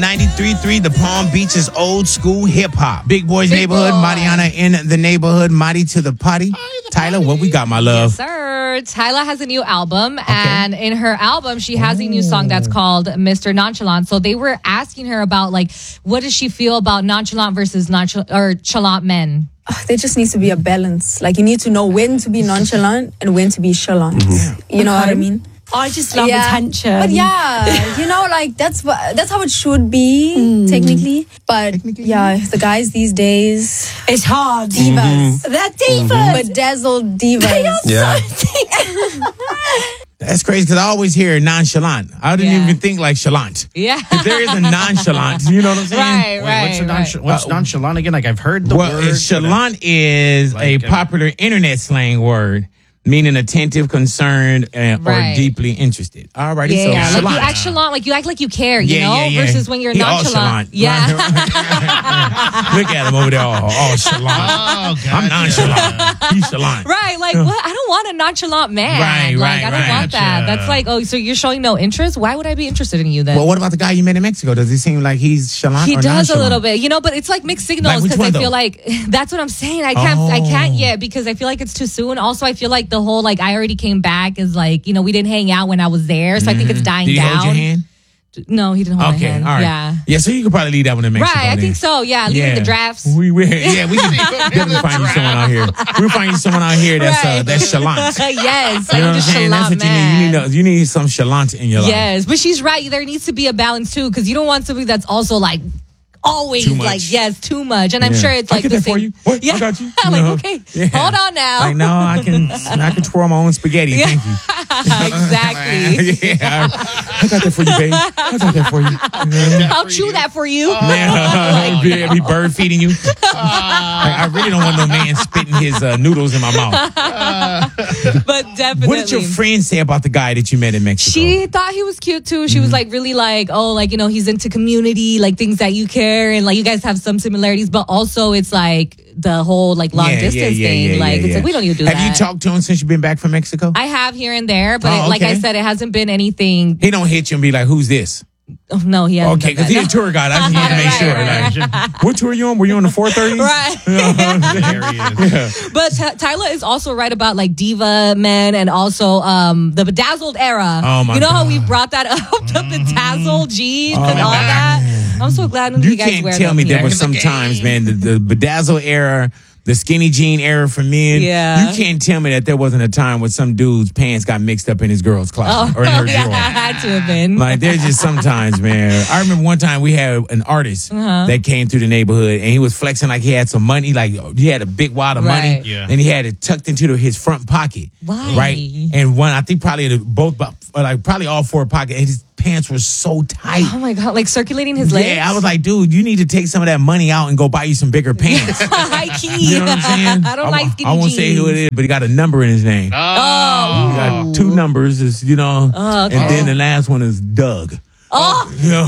93.3, the Palm Beach's old school hip hop. Big Boy's Neighborhood, Mariana in the neighborhood, Marty to the potty. Tyler, what we got, my love? Yes, sir. Tyla has a new album, and in her album, she has a new song that's called Mr. Nonchalant. So they were asking her about, like, what does she feel about nonchalant versus chalant men? There just needs to be a balance. Like, you need to know when to be nonchalant and when to be chalant. You know what I mean? I just love attention. But like that's how it should be technically. But the guys these days, it's hard. Divas. They're divas. Bedazzled divas. They are That's crazy because I always hear nonchalant. I didn't even think like chalant. Yeah. There is a nonchalant. You know what I'm saying? What's nonchalant again? Like, I've heard the word. Chalant is a popular internet slang word, meaning attentive, concerned, or deeply interested. Alrighty, so like chalant. you act chalant, like you act like you care, you know, versus when you're nonchalant. Yeah. Look at him over there, all chalant. Oh, God. I'm nonchalant. He's chalant. Right, like what? I don't want a nonchalant man. I don't want that. That's like, so you're showing no interest? Why would I be interested in you then? Well, what about the guy you met in Mexico? Does he seem like he's chalant? He or does nonchalant? a little bit, but it's like mixed signals because I feel like that's what I'm saying. I can't yet because I feel like it's too soon. Also, I feel like the whole like I already came back is like, we didn't hang out when I was there, so I think it's dying Did he down. hold your hand? No, he didn't hold my hand. All right. Yeah, so you could probably leave that one in Mexico. Right, I think so. Yeah, leaving the drafts. We can definitely find you someone out here. We'll find you someone out here that's chalant. Yes, you know what I'm saying? That's what man. you need. You need some chalant in your life. Yes, but she's right. There needs to be a balance too, because you don't want somebody that's also like always like too much, and I'm sure it's like I get that for you. What? I got you. I'm like, okay, hold on now. Like, no, I can twirl my own spaghetti. Thank you. Exactly. I got that for you, babe. I got that for you. I'll chew that for you. Be bird feeding you. I really don't want no man spitting his noodles in my mouth. But definitely. What did your friend say about the guy that you met in Mexico? She thought he was cute too. She was like really like, he's into community, like things that you care, and like you guys have some similarities, but also it's like the whole like long distance thing. It's like we don't even do that. Have you talked to him since you've been back from Mexico? I have here and there, but like I said, it hasn't been anything. He don't hit you and be like, "Who's this?" Oh, no, he hasn't. Okay, because he's a tour guide. I just wanted to make sure. Like, what tour are you on? Were you on the 430s? Right. There he is. But Tyla is also right about like diva men and also the bedazzled era. Oh my You know God. how we brought that up, the bedazzled jeans and all that? I'm so glad you guys wear can't tell them me here. there was sometimes, man, the bedazzled era, the skinny jean era for men. Yeah. You can't tell me that there wasn't a time when some dude's pants got mixed up in his girl's closet or in her drawer. Had to have been. Like, there's just sometimes, man. I remember one time we had an artist that came through the neighborhood and he was flexing like he had some money, like he had a big wad of money, and he had it tucked into his front pocket. Why? Right? And I think probably probably all four pockets, and his pants were so tight. Oh my God, like circulating his legs? Yeah, I was like, dude, you need to take some of that money out and go buy you some bigger pants. High key. You know what I'm saying? I don't like skinny I won't jeans. say who it is, but he got a number in his name. He got two numbers, and then the last one is Doug. All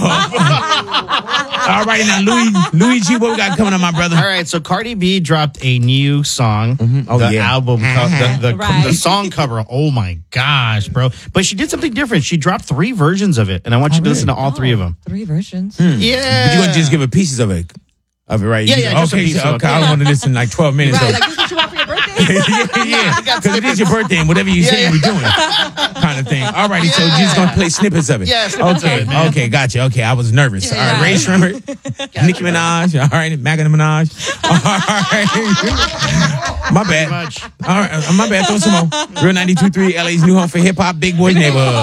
right, now Luigi, what we got coming up, my brother? All right, so Cardi B dropped a new song. Album, the song cover. Oh my gosh, bro! But she did something different. She dropped 3 versions of it, and I want you to listen to all 3 of them. 3 versions? Yeah, But you're gonna just give a pieces of it, right? Yeah, just a piece of it. I want to listen like 12 minutes. Right, like this is what you want for your birthday? Because it is your birthday, and whatever you say, we're doing, kind of thing. All righty, so you're just gonna play snippets of it. Yeah, snippets of it, man. Okay, gotcha. Okay, I was nervous. All right, Ray Shrimmer, Nicki Minaj. All right, Magna Minaj. All right, my bad. All right, my bad. Throw some more. Real 92.3, LA's new home for hip hop, Big Boy's Neighborhood.